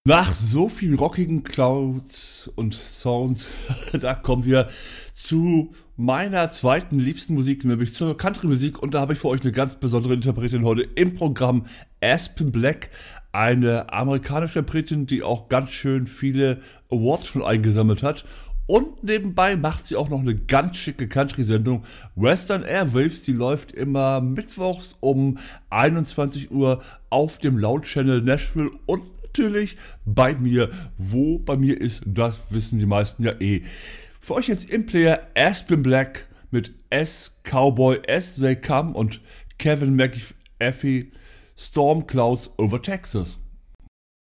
Nach so viel rockigen Clouds und Sounds, da kommen wir zu meiner zweiten liebsten Musik, nämlich zur Country-Musik. Und da habe ich für euch eine ganz besondere Interpretin heute im Programm, Aspen Black. Eine amerikanische Interpretin, die auch ganz schön viele Awards schon eingesammelt hat. Und nebenbei macht sie auch noch eine ganz schicke Country-Sendung. Western Airwaves, die läuft immer mittwochs um 21 Uhr auf dem Loud Channel Nashville und natürlich bei mir. Wo bei mir ist, das wissen die meisten ja eh. Für euch jetzt im Player Aspen Black mit S, Cowboy, As They Come und Kevin McAfee, Storm Clouds over Texas.